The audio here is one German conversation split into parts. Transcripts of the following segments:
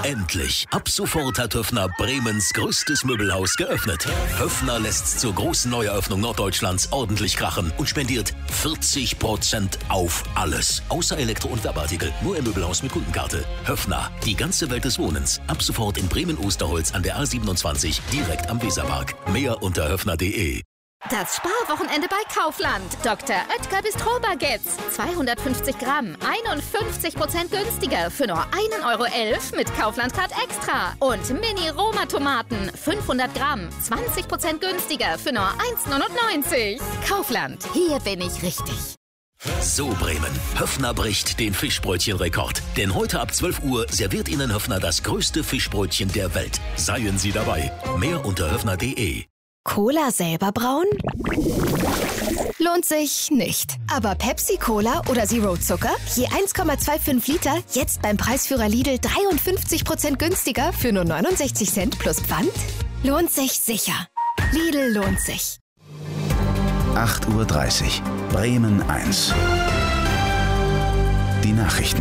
Endlich! Ab sofort hat Höffner Bremens größtes Möbelhaus geöffnet. Höffner lässt zur großen Neueröffnung Norddeutschlands ordentlich krachen und spendiert 40% auf alles. Außer Elektro- und Werbeartikel. Nur im Möbelhaus mit Kundenkarte. Höffner, die ganze Welt des Wohnens. Ab sofort in Bremen-Osterholz an der A27, direkt am Weserpark. Mehr unter höffner.de. Das Sparwochenende bei Kaufland. Dr. Oetker Bistro-Baguettes. 250 Gramm, 51% günstiger für nur 1,11 € mit Kaufland-Card Extra. Und Mini-Roma-Tomaten, 500 Gramm, 20% günstiger für nur 1,99 €. Kaufland, hier bin ich richtig. So Bremen, Höffner bricht den Fischbrötchenrekord. Denn heute ab 12 Uhr serviert Ihnen Höffner das größte Fischbrötchen der Welt. Seien Sie dabei. Mehr unter höffner.de. Cola selber brauen? Lohnt sich nicht. Aber Pepsi-Cola oder Zero Zucker? Je 1,25 Liter, jetzt beim Preisführer Lidl 53% günstiger für nur 69 Cent plus Pfand? Lohnt sich sicher. Lidl lohnt sich. 8:30 Uhr, Bremen 1. Die Nachrichten.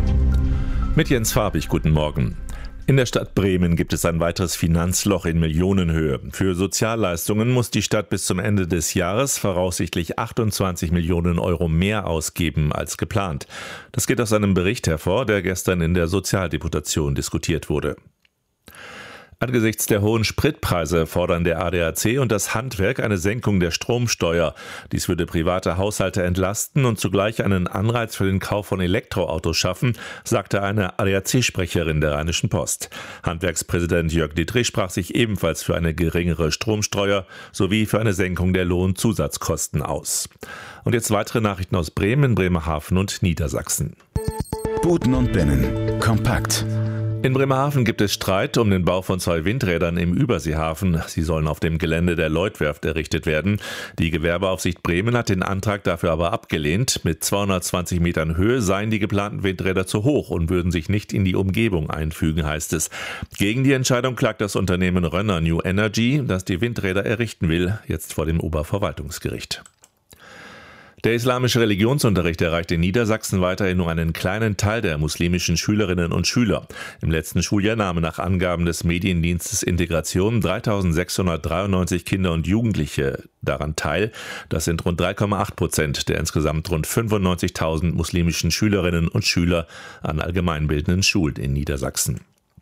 Mit Jens Farbig, guten Morgen. In der Stadt Bremen gibt es ein weiteres Finanzloch in Millionenhöhe. Für Sozialleistungen muss die Stadt bis zum Ende des Jahres voraussichtlich 28 Millionen € mehr ausgeben als geplant. Das geht aus einem Bericht hervor, der gestern in der Sozialdeputation diskutiert wurde. Angesichts der hohen Spritpreise fordern der ADAC und das Handwerk eine Senkung der Stromsteuer. Dies würde private Haushalte entlasten und zugleich einen Anreiz für den Kauf von Elektroautos schaffen, sagte eine ADAC-Sprecherin der Rheinischen Post. Handwerkspräsident Jörg Dittrich sprach sich ebenfalls für eine geringere Stromsteuer sowie für eine Senkung der Lohnzusatzkosten aus. Und jetzt weitere Nachrichten aus Bremen, Bremerhaven und Niedersachsen. Buten und Binnen. Kompakt. In Bremerhaven gibt es Streit um den Bau von 2 Windrädern im Überseehafen. Sie sollen auf dem Gelände der Lloydwerft errichtet werden. Die Gewerbeaufsicht Bremen hat den Antrag dafür aber abgelehnt. Mit 220 Metern Höhe seien die geplanten Windräder zu hoch und würden sich nicht in die Umgebung einfügen, heißt es. Gegen die Entscheidung klagt das Unternehmen Rönner New Energy, das die Windräder errichten will, jetzt vor dem Oberverwaltungsgericht. Der islamische Religionsunterricht erreicht in Niedersachsen weiterhin nur einen kleinen Teil der muslimischen Schülerinnen und Schüler. Im letzten Schuljahr nahmen nach Angaben des Mediendienstes Integration 3.693 Kinder und Jugendliche daran teil. Das sind rund 3,8% der insgesamt rund 95.000 muslimischen Schülerinnen und Schüler an allgemeinbildenden Schulen in Niedersachsen.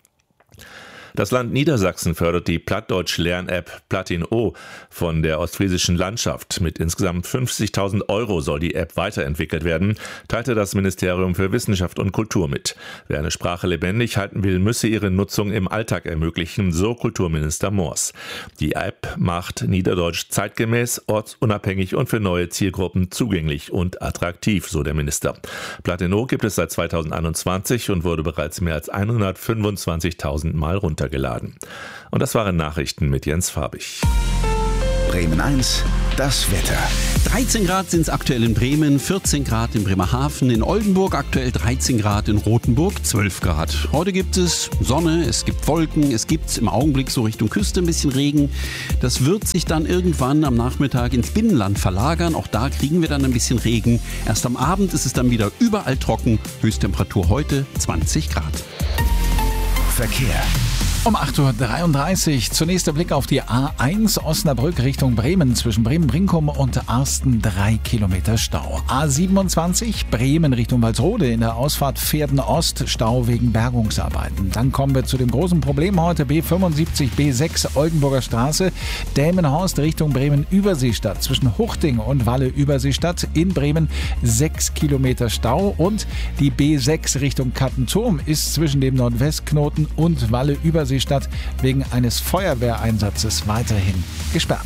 Das Land Niedersachsen fördert die Plattdeutsch-Lern-App Platin-O von der ostfriesischen Landschaft. Mit insgesamt 50.000 € soll die App weiterentwickelt werden, teilte das Ministerium für Wissenschaft und Kultur mit. Wer eine Sprache lebendig halten will, müsse ihre Nutzung im Alltag ermöglichen, so Kulturminister Moors. Die App macht Niederdeutsch zeitgemäß, ortsunabhängig und für neue Zielgruppen zugänglich und attraktiv, so der Minister. Platin-O gibt es seit 2021 und wurde bereits mehr als 125.000 Mal runtergeladen. Und das waren Nachrichten mit Jens Farbig. Bremen 1, das Wetter. 13 Grad sind es aktuell in Bremen, 14 Grad in Bremerhaven, in Oldenburg aktuell 13 Grad, in Rothenburg 12 Grad. Heute gibt es Sonne, es gibt Wolken, es gibt im Augenblick so Richtung Küste ein bisschen Regen. Das wird sich dann irgendwann am Nachmittag ins Binnenland verlagern. Auch da kriegen wir dann ein bisschen Regen. Erst am Abend ist es dann wieder überall trocken. Höchsttemperatur heute 20 Grad. Verkehr. Um 8:33 Uhr zunächst der Blick auf die A1 Osnabrück Richtung Bremen. Zwischen Bremen-Brinkum und Arsten 3 Kilometer Stau. A27 Bremen Richtung Walsrode in der Ausfahrt Pferden-Ost Stau wegen Bergungsarbeiten. Dann kommen wir zu dem großen Problem heute B75 B6 Oldenburger Straße. Delmenhorst Richtung Bremen-Überseestadt. Zwischen Huchting und Walle-Überseestadt in Bremen 6 Kilometer Stau. Und die B6 Richtung Kattenturm ist zwischen dem Nordwestknoten und Walle-Überseestadt wegen eines Feuerwehreinsatzes weiterhin gesperrt.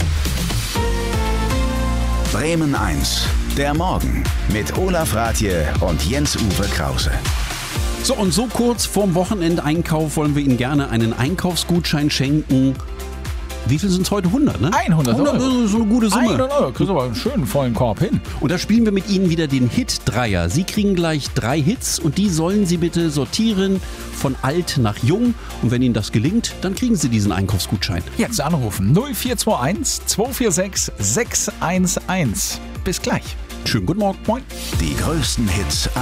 Bremen 1, der Morgen mit Olaf Rathje und Jens-Uwe Krause. So, und so kurz vorm Wochenendeinkauf wollen wir Ihnen gerne einen Einkaufsgutschein schenken. Wie viel sind es heute? 100, ne? 100 €. Das ist so eine gute Summe. 100 €, kriegst du aber einen schönen vollen Korb hin. Und da spielen wir mit Ihnen wieder den Hit-Dreier. Sie kriegen gleich 3 Hits und die sollen Sie bitte sortieren von alt nach jung. Und wenn Ihnen das gelingt, dann kriegen Sie diesen Einkaufsgutschein. Jetzt anrufen 0421 246 611. Bis gleich. Schönen guten Morgen. Moin. Die größten Hits